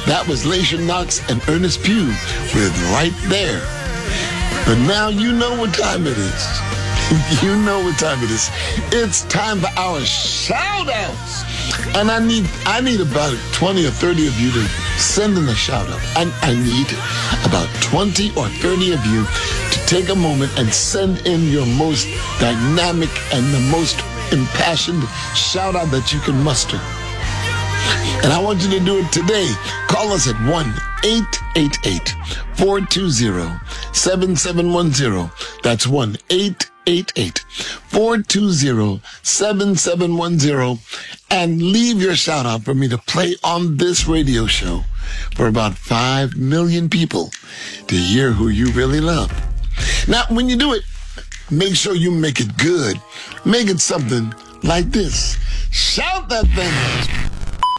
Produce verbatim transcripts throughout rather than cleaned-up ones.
That was Laisha Knox and Ernest Pugh with Right There. But now you know what time it is. You know what time it is. It's time for our shout-outs. And I need I need about twenty or thirty of you to send in a shout-out. I, I need about twenty or thirty of you to take a moment and send in your most dynamic and the most impassioned shout-out that you can muster. And I want you to do it today. Call us at one eight eight eight, four two zero, seven seven one zero. That's one eight eight eight, four two zero, seven seven one zero. And leave your shout out for me to play on this radio show for about five million people to hear who you really love. Now, when you do it, make sure you make it good. Make it something like this. Shout that thing out.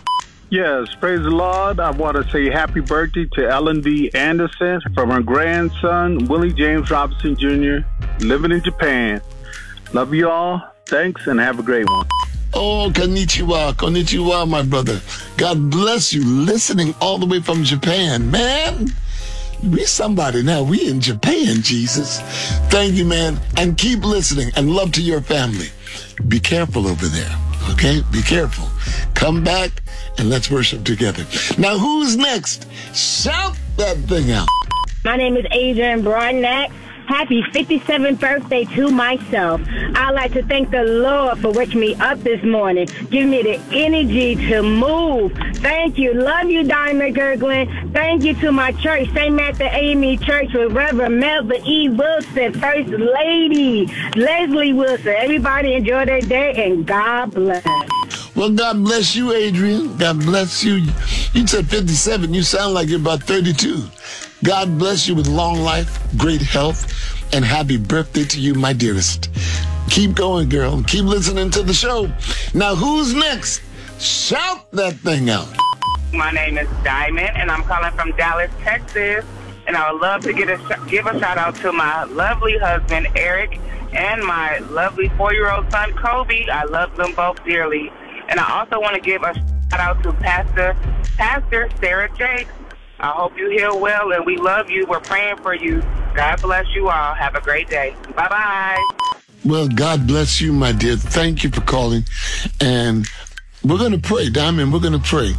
Yes, praise the Lord. I want to say happy birthday to Ellen D. Anderson from her grandson, Willie James Robinson Junior, living in Japan. Love you all. Thanks, and have a great one. Oh, konnichiwa, konnichiwa, my brother. God bless you, listening all the way from Japan. Man, we somebody now. We in Japan, Jesus. Thank you, man. And keep listening, and love to your family. Be careful over there, okay? Be careful. Come back, and let's worship together. Now, who's next? Shout that thing out. My name is Adrian Broadnack. Happy fifty-seventh birthday to myself. I'd like to thank the Lord for waking me up this morning, giving me the energy to move. Thank you. Love you, Diamond Gurglin. Thank you to my church, Saint Matthew A M E Church with Reverend Melba E. Wilson, First Lady Leslie Wilson. Everybody enjoy their day, and God bless. Well, God bless you, Adrian. God bless you. You said fifty-seven. You sound like you're about thirty-two. God bless you with long life, great health, and happy birthday to you, my dearest. Keep going, girl. Keep listening to the show. Now, who's next? Shout that thing out. My name is Diamond, and I'm calling from Dallas, Texas. And I would love to get a sh- give a shout out to my lovely husband, Eric, and my lovely four-year-old son, Kobe. I love them both dearly. And I also want to give a shout out to Pastor, Pastor Sarah Jakes. I hope you heal well, and we love you. We're praying for you. God bless you all. Have a great day. Bye-bye. Well, God bless you, my dear. Thank you for calling. And we're going to pray, Diamond. We're going to pray.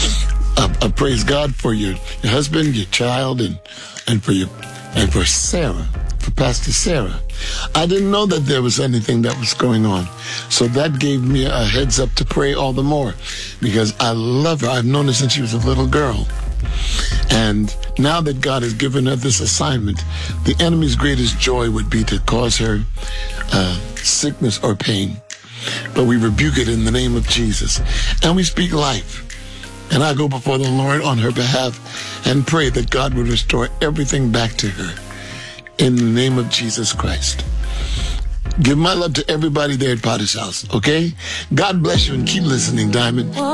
I, I praise God for your, your husband, your child, and, and for your and for Sarah, for Pastor Sarah. I didn't know that there was anything that was going on. So that gave me a heads up to pray all the more, because I love her. I've known her since she was a little girl. And now that God has given her this assignment, the enemy's greatest joy would be to cause her uh, sickness or pain. But we rebuke it in the name of Jesus. And we speak life. And I go before the Lord on her behalf and pray that God would restore everything back to her in the name of Jesus Christ. Give my love to everybody there at Potter's House, okay? God bless you, and keep listening, Diamond.